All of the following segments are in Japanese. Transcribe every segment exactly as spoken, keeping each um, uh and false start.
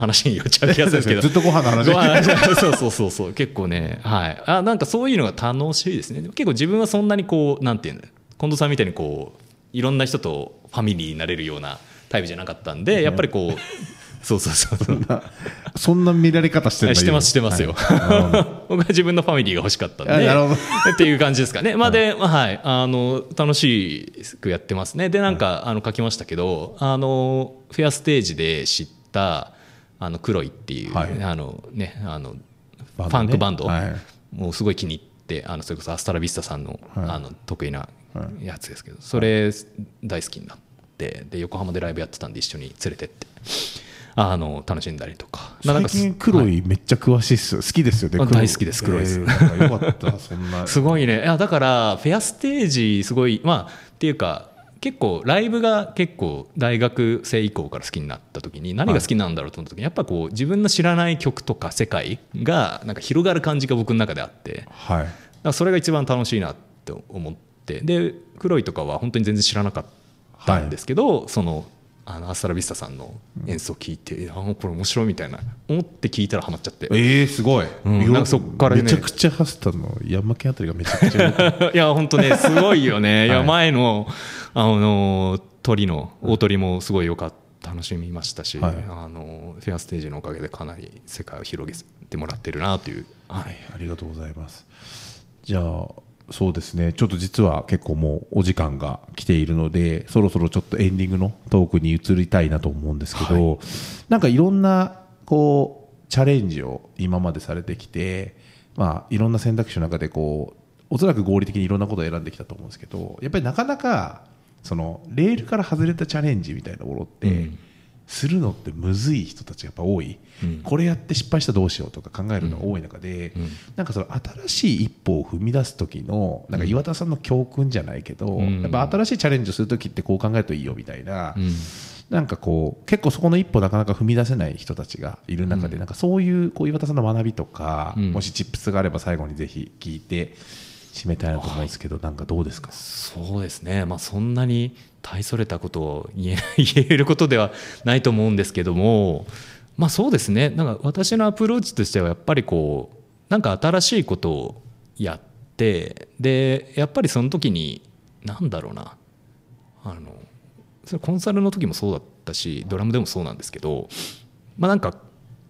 話に寄っちゃう気がするんですけどずっとご飯の話ご飯そうそうそうそう結構ね、はい、あなんかそういうのが楽しいですね。結構自分はそんなにこうなんていうの近藤さんみたいにこういろんな人とファミリーになれるようなタイプじゃなかったんで、ね、やっぱりこうそうそうそうそんなそんな見られ方してるんだしてますしてますよ、はい、僕は自分のファミリーが欲しかったんでなるほどっていう感じですかね。まあで、はい、あの楽しくやってますね。でなんか、はい、あの書きましたけどあのフェアステージで知ったあの黒いっていう、はい、あのねあのファンクバンド、はい、もうすごい気に入ってあのそれこそアスタラビスタさん の,、はい、あの得意なやつですけどそれ大好きになってで横浜でライブやってたんで一緒に連れてってあの楽しんだりとか。 最近黒いめっちゃ詳しいっすよ、はい、好きですよね。 大好きです黒いです、えー、 よかったそんなすごいね。いやだからフェアステージすごいまあっていうか結構ライブが結構大学生以降から好きになった時に何が好きなんだろうと思った時にやっぱこう自分の知らない曲とか世界がなんか広がる感じが僕の中であって、はい、だからそれが一番楽しいなって思ってで黒いとかは本当に全然知らなかったんですけど、はい、そのあのアスタラビスタさんの演奏を聴いて、うん、あこれ面白いみたいな思って聴いたらハマっちゃってえーすごい、 うん、なんかそっからねめちゃくちゃハスタの山県あたりがめちゃくちゃいや本当ねすごいよね、はい、いや前のあの鳥の大鳥もすごいよかった楽しみましたし、はい、あのフェアステージのおかげでかなり世界を広げてもらってるなという、 はい、ありがとうございます。じゃあそうですねちょっと実は結構もうお時間が来ているのでそろそろちょっとエンディングのトークに移りたいなと思うんですけど、はい、なんかいろんなこうチャレンジを今までされてきて、まあ、いろんな選択肢の中でこうおそらく合理的にいろんなことを選んできたと思うんですけどやっぱりなかなかそのレールから外れたチャレンジみたいなものって、うんするのってむずい人たちがやっぱ多い、うん、これやって失敗したらどうしようとか考えるのが多い中で、うんうん、なんかその新しい一歩を踏み出す時のなんか岩田さんの教訓じゃないけど、うん、やっぱ新しいチャレンジをする時ってこう考えるといいよみたいな、うん、なんかこう結構そこの一歩なかなか踏み出せない人たちがいる中で、うん、なんかそういうこう岩田さんの学びとか、うん、もしチップスがあれば最後にぜひ聞いて締めたいなと思うんですけど、はい、なんかどうですか。 そうですね、まあ、そんなに大それたことを言え言えることではないと思うんですけども、まあ、そうですねなんか私のアプローチとしてはやっぱりこうなんか新しいことをやってでやっぱりその時に何だろうなあのそれコンサルの時もそうだったしドラムでもそうなんですけど、まあ、なんか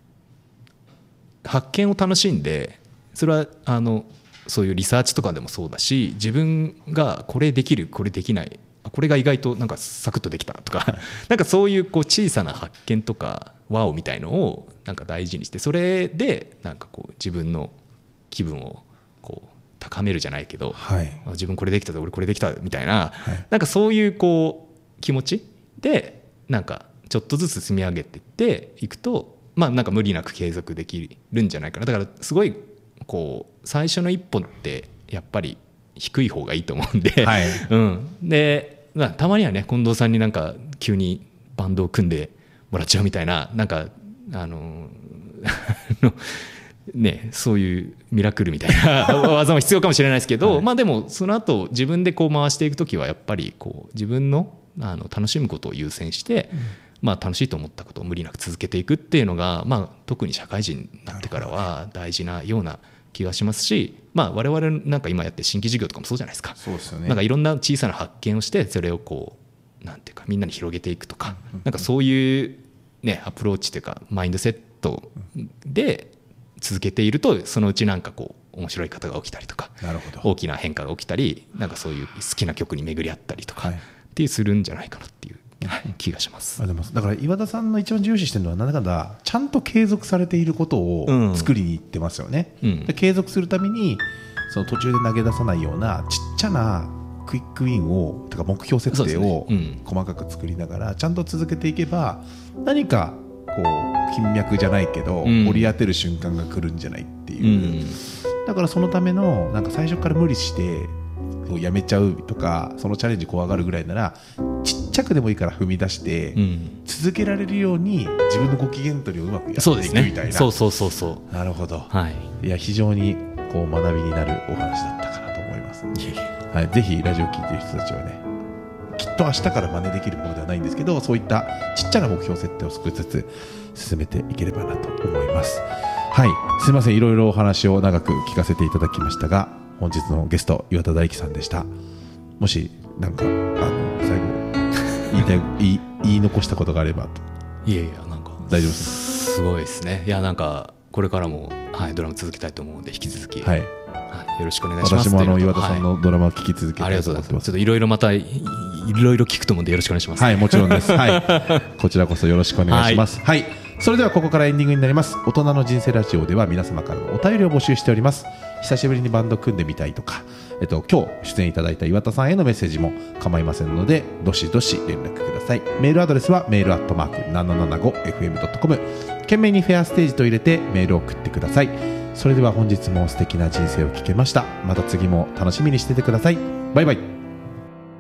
発見を楽しんでそれはあのそういうリサーチとかでもそうだし自分がこれできるこれできないこれが意外となんかサクッとできたとかなんかそういうこう小さな発見とかワオみたいのをなんか大事にしてそれでなんかこう自分の気分をこう高めるじゃないけど、はい、自分これできた俺これできたみたいな、はい、なんかそういうこう気持ちでなんかちょっとずつ積み上げていっていくとまあなんか無理なく継続できるんじゃないかな。だからすごいこう最初の一歩ってやっぱり低い方がいいと思うんで、はいうん、で、まあ、たまにはね近藤さんになんか急にバンドを組んでもらっちゃうみたいななんかあのねそういうミラクルみたいな技も必要かもしれないですけど、はい、まあでもその後自分でこう回していくときはやっぱりこう自分のあの楽しむことを優先して、うんまあ、楽しいと思ったことを無理なく続けていくっていうのが、まあ、特に社会人になってからは大事なような気がしますし、まあ、我々なんか今やってる新規事業とかもそうじゃないですか。 そうですよね。 なんかいろんな小さな発見をしてそれをこうなんていうかみんなに広げていくとか、なんかそういうねアプローチというかマインドセットで続けているとそのうちなんかこう面白い方が起きたりとかなるほど大きな変化が起きたりなんかそういう好きな曲に巡り合ったりとかっていうするんじゃないかなっていう気がします。 あでもだから岩田さんの一番重視してるのはなんだかんだちゃんと継続されていることを作りにいってますよね、うん、で継続するためにその途中で投げ出さないようなちっちゃなクイックウィンをとか目標設定を細かく作りながらちゃんと続けていけば何かこう金脈じゃないけど折り当てる瞬間が来るんじゃないっていう、うん、だからそのためのなんか最初から無理してやめちゃうとかそのチャレンジ怖がるぐらいならちっちゃくでもいいから踏み出して続けられるように自分のご機嫌取りをうまくやっていくみたいな。 そうそうそうそうなるほど、 はい、 いや非常にこう学びになるお話だったかなと思います。はい、ぜひラジオ聞いてる人たちはねきっと明日から真似できるものではないんですけどそういったちっちゃな目標設定を少しずつ進めていければなと思います。はい、すいません、いろいろお話を長く聞かせていただきましたが、本日のゲスト岩田大樹さんでした。もしなんかあの最後言いたい言い、言い残したことがあればと。 いやいや、なんか大丈夫です。 すごいですね。いや、なんかこれからも、はい、ドラマ続けたいと思うので引き続き、 はい、 はい、よろしくお願いします。 私もあの岩田さんのドラマを聞き続けたいと思ってます。 はい、ありがとうございます。ちょっといろいろまたいろいろ聞くと思うんでよろしくお願いします。 はい、もちろんです。はい、こちらこそよろしくお願いします。はい、はい、それではここからエンディングになります。大人の人生ラジオでは皆様からのお便りを募集しております。久しぶりにバンド組んでみたいとか、えっと、今日出演いただいた岩田さんへのメッセージも構いませんので、どしどし連絡ください。メールアドレスはメールアットマーク ななななごエフエムドットコム、 懸命にフェアステージと入れてメールを送ってください。それでは本日も素敵な人生を聞けました。また次も楽しみにしててください。バイバイ。